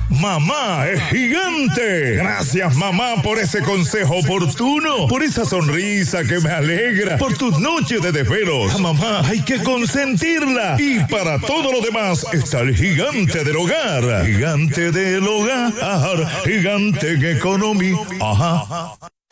Mamá es gigante. Gracias, mamá, por ese consejo oportuno, por esa sonrisa que me alegra, por tus noches de desvelos. A mamá hay que consentirla. Y para todo lo demás está el gigante del hogar. Gigante del hogar, gigante en economía. Ajá.